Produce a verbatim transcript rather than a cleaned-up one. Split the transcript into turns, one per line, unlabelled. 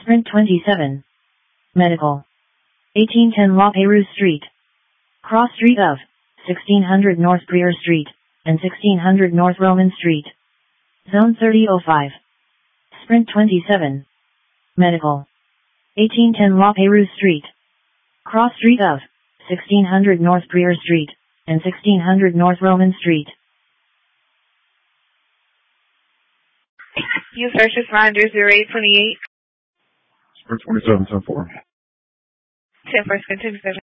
Sprint twenty-seven. Medical. eighteen ten La Perouse Street. Cross Street of sixteen hundred North Breer Street and sixteen hundred North Roman Street. Zone thirty oh five. Sprint twenty-seven. Medical. eighteen ten La Perouse Street. Cross Street of sixteen hundred North Breer Street and sixteen hundred North Roman Street.
You first responder zero eight two eight.
Sprint twenty-seven, ten four.
ten four, Sprint twenty-seven.